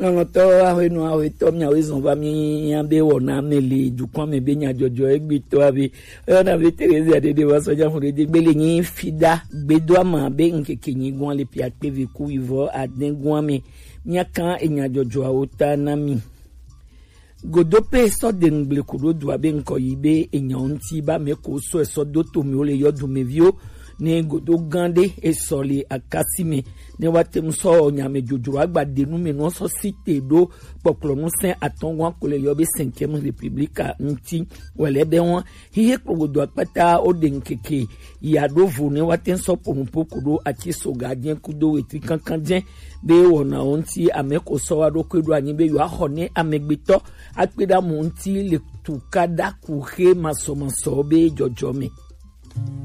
Ngoto ahenu aweto mya wezon va mi ambe wona mele du kwa me be nya jojo egbito abi ona be Teresa de waso ja fure de gbele yin fida gbedo ama be nkeke yin gwan le pi akpeve ku ivo aden gwan me nya kan enya jojo awota na mi godope so de ngle kudo du abe nko yibe enya onti ba me ko so eso do to mi o le yodu me vio ne godo gande esole akasime ne watem so nyame jojo agbade nu me no so site do popolo no sen atonwa ko le yobe 5e republika nti wele be won hihe godo apata o de nkeke ya dovu ne watem so pompo kudo ati so gadien kudo weti kankan den be wona onti ameko so wado kudo anyi be yo ahone amegbito akpeda mo nti le tukada kuhe masomaso be jojo me